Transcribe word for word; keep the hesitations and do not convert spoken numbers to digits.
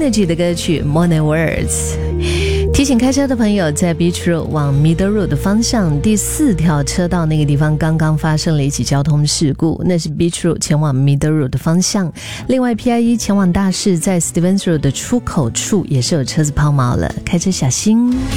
乐剧的歌曲 Morning Words。提醒开车的朋友，在 Beach Road 往 Middle Road 的方向第四条车道那个地方刚刚发生了一起交通事故，那是 Beach Road 前往 Middle Road 的方向。另外 P I E 前往大市在 Stevens Road 的出口处也是有车子抛锚了，开车小心。